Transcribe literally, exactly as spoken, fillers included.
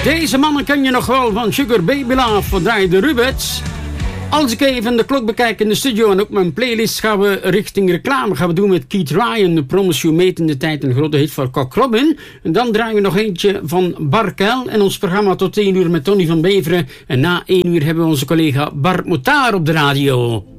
Deze mannen ken je nog wel van Sugar Baby Love van de Rubets. Als ik even de klok bekijk in de studio en ook mijn playlist, gaan we richting reclame. Gaan we doen met Keith Ryan, de Promise You Made in de tijd, een grote hit van Cock Robin. En dan draaien we nog eentje van Barkel en ons programma tot één uur met Tony van Beveren. En na één uur hebben we onze collega Bart Motaar op de radio.